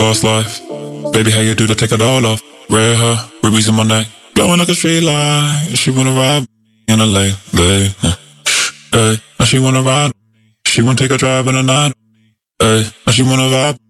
fast life. Baby, how you do to take it all off? Red hair, rubies in my neck, glowing like a street light. She wanna ride in a late. Hey, now she wanna ride. She wanna take a drive in the night. Hey, now she wanna vibe